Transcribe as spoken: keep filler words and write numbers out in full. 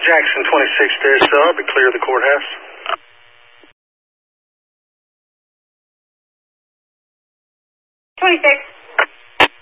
Jackson twenty-six to S R, be clear of the courthouse. twenty-six.